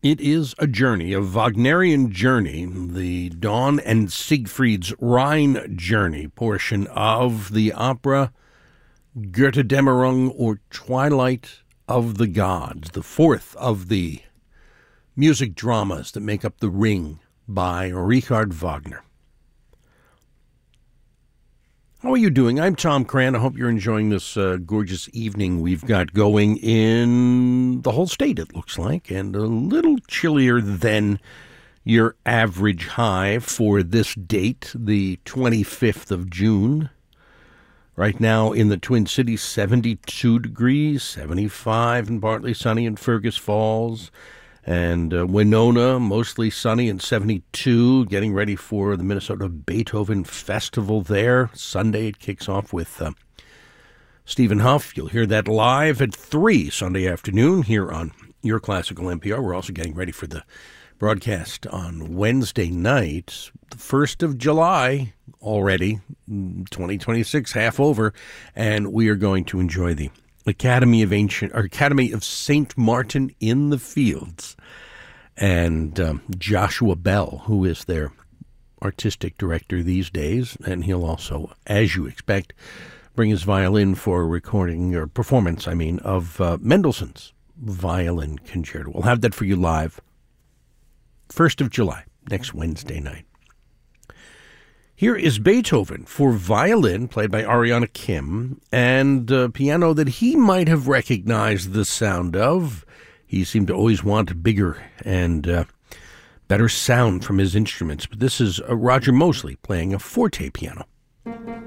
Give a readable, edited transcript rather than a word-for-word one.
It is a journey, a Wagnerian journey, the Dawn and Siegfried's Rhine journey portion of the opera Götterdämmerung, or Twilight of the Gods, the fourth of the music dramas that make up The Ring by Richard Wagner. How are you doing? I'm Tom Cran. I hope you're enjoying this gorgeous evening we've got going in the whole state, it looks like, and a little chillier than your average high for this date, the 25th of June. Right now in the Twin Cities, 72 degrees, 75 and partly sunny in Fergus Falls. And Winona, mostly sunny and 72, getting ready for the Minnesota Beethoven Festival there. Sunday it kicks off with Stephen Huff. You'll hear that live at 3 Sunday afternoon here on Your Classical NPR. We're also getting ready for the broadcast on Wednesday night, the 1st of July already, 2026, half over, and we are going to enjoy the Academy of St. Martin in the Fields, and Joshua Bell, who is their artistic director these days, and he'll also, as you expect, bring his violin for a recording or performance, of Mendelssohn's Violin Concerto. We'll have that for you live 1st of July, next Wednesday night. Here is Beethoven for violin, played by Ariana Kim, and piano that he might have recognized the sound of. He seemed to always want bigger and better sound from his instruments, but this is Roger Mosley playing a forte piano.